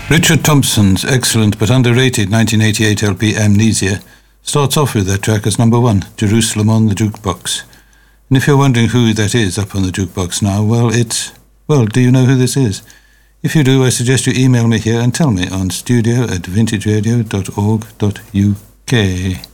Richard Thompson's excellent but underrated 1988 LP Amnesia starts off with that track as number 1, Jerusalem on the Jukebox. And if you're wondering who that is up on the jukebox now, do you know who this is? If you do, I suggest you email me here and tell me on studio@vintageradio.org.uk.